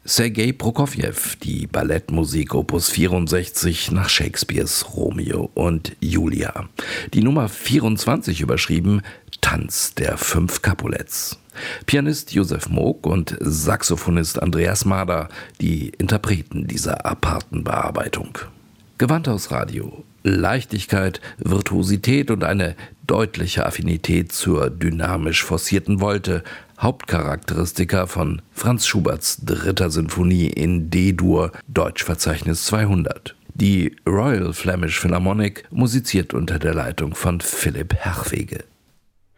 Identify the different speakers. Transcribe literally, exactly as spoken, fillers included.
Speaker 1: Sergei Prokofjew, die Ballettmusik Opus vierundsechzig nach Shakespeares Romeo und Julia. Die Nummer vierundzwanzig überschrieben Tanz der fünf Capulets. Pianist Josef Moog und Saxophonist Andreas Mader, die Interpreten dieser aparten Bearbeitung. Gewandhaus Radio. Leichtigkeit, Virtuosität und eine deutliche Affinität zur dynamisch forcierten Volte, Hauptcharakteristika von Franz Schuberts dritter Sinfonie in D-Dur, Deutschverzeichnis zweihundert. Die Royal Flemish Philharmonic musiziert unter der Leitung von Philipp Herrwege.